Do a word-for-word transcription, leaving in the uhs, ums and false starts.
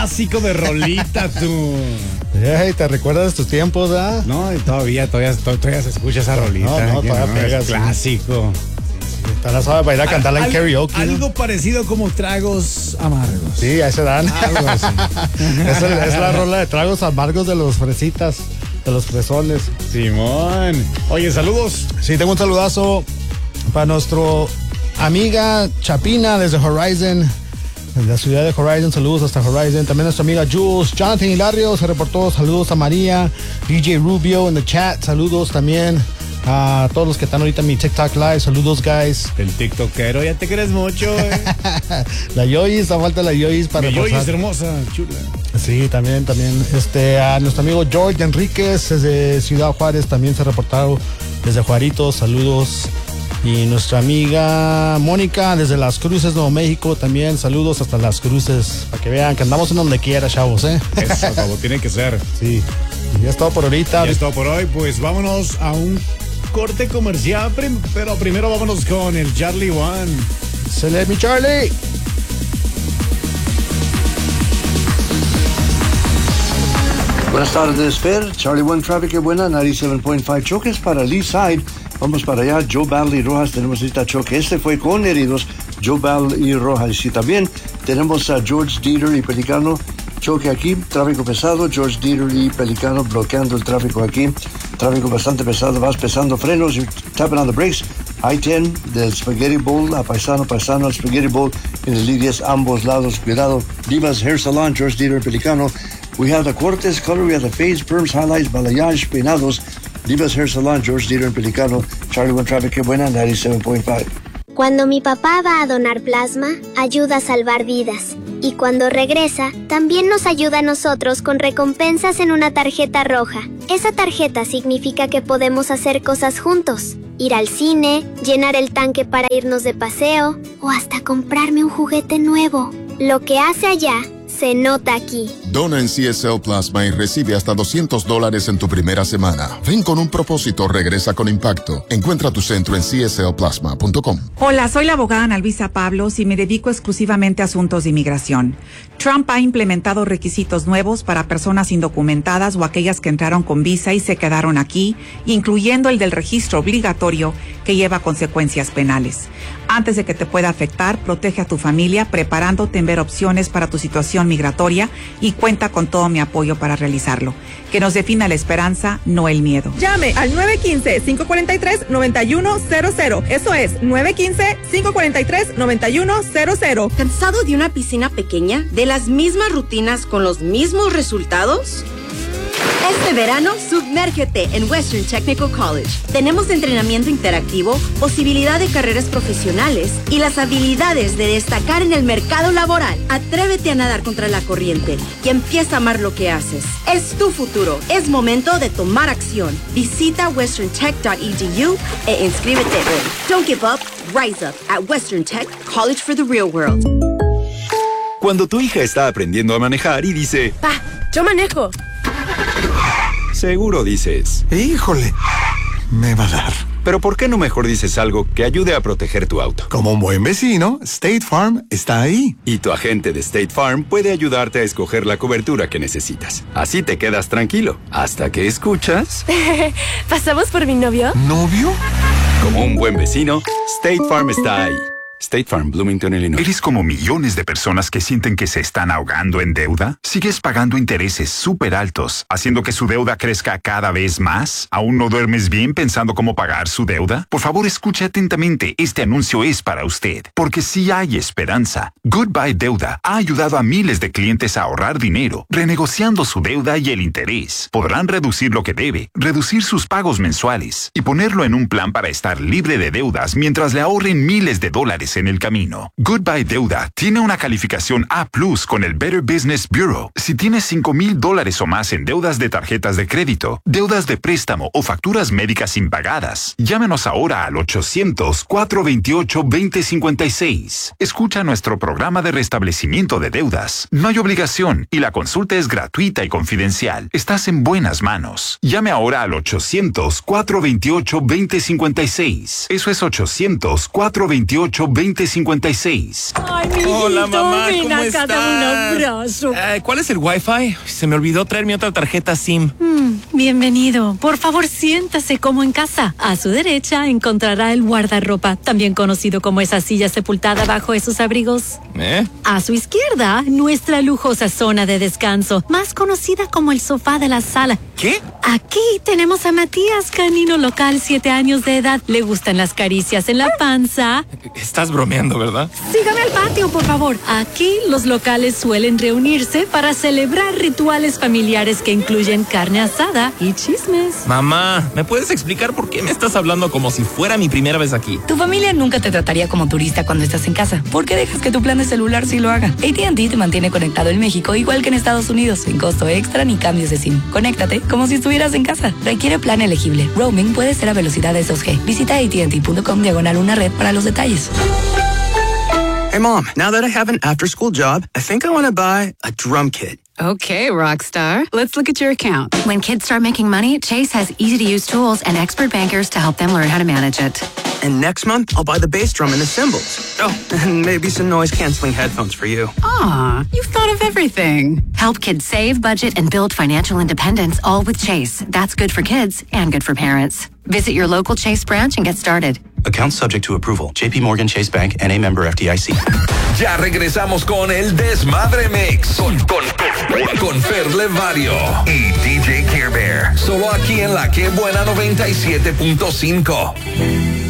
clásico de rolita, tú. Hey, ¿te recuerdas de tus tiempos, ah? No, y todavía, todavía, todavía se escucha esa rolita. No, no, ¿eh? todavía no, pega, es sí. Clásico. Está la suave para ir a cantarla en karaoke. Algo ¿no? parecido como tragos amargos. Sí, ahí se dan. Algo así. es, el, es la rola de tragos amargos de los fresitas, de los fresones. Simón. Oye, saludos. Sí, tengo un saludazo para nuestro amiga Chapina desde Horizon, desde la ciudad de Horizon. Saludos hasta Horizon. También nuestra amiga Jules. Jonathan Hilario se reportó. Saludos a María. D J Rubio en el chat. Saludos también a todos los que están ahorita en mi TikTok Live. Saludos, guys. El tiktokero, ya te crees mucho, eh. La Yoyis, a falta la Yoyis para Mi Yoyis es hermosa, chula. Sí, también, también. Este, a nuestro amigo George Enríquez desde Ciudad Juárez también se ha reportado desde Juaritos. Saludos. Y nuestra amiga Mónica desde Las Cruces, Nuevo México, también saludos hasta Las Cruces, para que vean que andamos en donde quiera, chavos, ¿eh? Eso, como tiene que ser. Sí. Y ya es todo por ahorita. Ya es todo por hoy, pues vámonos a un corte comercial, pero primero vámonos con el Charlie One. Se le mi Charlie. Buenas tardes, Fer. Charlie One Traffic, qué buena. noventa y siete punto cinco choques para el East Side. Vamos para allá. Joe Battle y Rojas tenemos ahorita choque. Este fue con heridos. Joe Battle y Rojas. Y también tenemos a George Dieter y Pelicano. Choque aquí. Tráfico pesado. George Dieter y Pelicano bloqueando el tráfico aquí. Tráfico bastante pesado. Vas pesando frenos. You're tapping on the brakes. I ten del Spaghetti Bowl a Paisano, Paisano al Spaghetti Bowl. En el I diez ambos lados. Cuidado. Divas Hair Salon. George Dieter y Pelicano. We have the Cortes color. We have the fades, perms, highlights, balayage, peinados. Divas Hair Salon, George Dieter en Pelicano, Charlie One Traffic, qué buena, noventa y siete punto cinco. Cuando mi papá va a donar plasma, ayuda a salvar vidas. Y cuando regresa, también nos ayuda a nosotros con recompensas en una tarjeta roja. Esa tarjeta significa que podemos hacer cosas juntos. Ir al cine, llenar el tanque para irnos de paseo, o hasta comprarme un juguete nuevo. Lo que hace allá se nota aquí. Dona en C S L Plasma y recibe hasta doscientos dólares en tu primera semana. Ven con un propósito, regresa con impacto. Encuentra tu centro en c s l plasma punto com. Hola, soy la abogada Analvisa Pablos y me dedico exclusivamente a asuntos de inmigración. Trump ha implementado requisitos nuevos para personas indocumentadas o aquellas que entraron con visa y se quedaron aquí, incluyendo el del registro obligatorio que lleva consecuencias penales. Antes de que te pueda afectar, protege a tu familia preparándote en ver opciones para tu situación migratoria y cuenta con todo mi apoyo para realizarlo. Que nos defina la esperanza, no el miedo. Llame al nueve uno cinco, cinco cuatro tres, nueve uno cero cero. Eso es nueve uno cinco, cinco cuatro tres, nueve uno cero cero. ¿Cansado de una piscina pequeña? ¿De las mismas rutinas con los mismos resultados? Este verano, sumérgete en Western Technical College. Tenemos entrenamiento interactivo, posibilidad de carreras profesionales y las habilidades de destacar en el mercado laboral. Atrévete a nadar contra la corriente y empieza a amar lo que haces. Es tu futuro. Es momento de tomar acción. Visita western tech dot e d u e inscríbete hoy. Don't give up. Rise up at Western Tech College for the Real World. Cuando tu hija está aprendiendo a manejar y dice... Pa, yo manejo. Seguro dices... Híjole, me va a dar. Pero ¿por qué no mejor dices algo que ayude a proteger tu auto? Como un buen vecino, State Farm está ahí. Y tu agente de State Farm puede ayudarte a escoger la cobertura que necesitas. Así te quedas tranquilo, hasta que escuchas... ¿Pasamos por mi novio? ¿Novio? Como un buen vecino, State Farm está ahí. State Farm, Bloomington, Illinois. ¿Eres como millones de personas que sienten que se están ahogando en deuda? ¿Sigues pagando intereses súper altos, haciendo que su deuda crezca cada vez más? ¿Aún no duermes bien pensando cómo pagar su deuda? Por favor, escuche atentamente. Este anuncio es para usted, porque sí hay esperanza. Goodbye Deuda ha ayudado a miles de clientes a ahorrar dinero, renegociando su deuda y el interés. Podrán reducir lo que debe, reducir sus pagos mensuales y ponerlo en un plan para estar libre de deudas mientras le ahorren miles de dólares en el camino. Goodbye Deuda tiene una calificación A plus con el Better Business Bureau. Si tienes cinco mil dólares o más en deudas de tarjetas de crédito, deudas de préstamo o facturas médicas impagadas, llámenos ahora al ochocientos, cuatro veintiocho, veinte cincuenta y seis. Escucha nuestro programa de restablecimiento de deudas. No hay obligación y la consulta es gratuita y confidencial. Estás en buenas manos. Llame ahora al ochocientos, cuatro veintiocho, veinte cincuenta y seis. Eso es ochocientos, cuatro veintiocho, veinte veinte cincuenta y seis. Ay, mi Hola, mamá, ven ¿cómo acá, estás? dame un abrazo. Eh, ¿Cuál es el Wi-Fi? Se me olvidó traer mi otra tarjeta SIM. Mm, bienvenido. Por favor, siéntase como en casa. A su derecha encontrará el guardarropa, también conocido como esa silla sepultada bajo esos abrigos. ¿Eh? A su izquierda, nuestra lujosa zona de descanso, más conocida como el sofá de la sala. ¿Qué? Aquí tenemos a Matías, canino local, siete años de edad. Le gustan las caricias en la panza. Estás bromeando, ¿verdad? Sígame al patio, por favor. Aquí los locales suelen reunirse para celebrar rituales familiares que incluyen carne asada y chismes. Mamá, ¿me puedes explicar por qué me estás hablando como si fuera mi primera vez aquí? Tu familia nunca te trataría como turista cuando estás en casa. ¿Por qué dejas que tu plan de celular sí lo haga? A T and T te mantiene conectado en México igual que en Estados Unidos, sin costo extra ni cambios de SIM. Conéctate como si estuvieras en casa. Requiere plan elegible. Roaming puede ser a velocidades dos G. Visita A T and T punto com diagonal una red para los detalles. Hey, Mom, now that I have an after-school job, I think I want to buy a drum kit. Okay, Rockstar. Let's look at your account. When kids start making money, Chase has easy-to-use tools and expert bankers to help them learn how to manage it. And next month, I'll buy the bass drum and the cymbals. Oh, and maybe some noise-canceling headphones for you. Aw, you've thought of everything. Help kids save, budget, and build financial independence, all with Chase. That's good for kids and good for parents. Visit your local Chase branch and get started. Account subject to approval. J P Morgan Chase Bank, N A member F D I C. Ya regresamos con el Desmadre Mix con, con, con, con Fer Levario y D J Care Bear. Solo aquí en la Que Buena noventa y siete punto cinco.